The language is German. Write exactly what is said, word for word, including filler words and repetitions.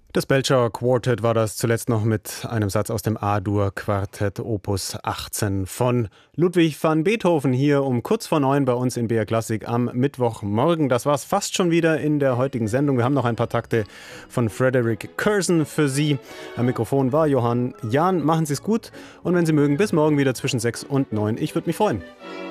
Das Belcher Quartet war das, zuletzt noch mit einem Satz aus dem A-Dur-Quartett Opus achtzehn von Ludwig van Beethoven hier um kurz vor neun bei uns in B R Klassik am Mittwochmorgen. Das war's fast schon wieder in der heutigen Sendung. Wir haben noch ein paar Takte von Frederick Curzon für Sie. Am Mikrofon war Johann Jahn. Machen Sie es gut und wenn Sie mögen, bis morgen wieder zwischen sechs und neun. Ich würde mich freuen.